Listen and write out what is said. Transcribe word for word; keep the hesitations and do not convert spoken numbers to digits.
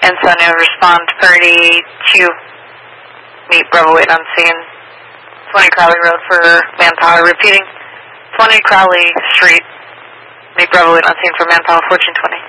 Antonio, respond thirty-two. Meet Bravo eight on scene. twenty Crowley Road for manpower. Repeating. twenty Crowley Street. Meet Bravo eight on scene for manpower fourteen twenty.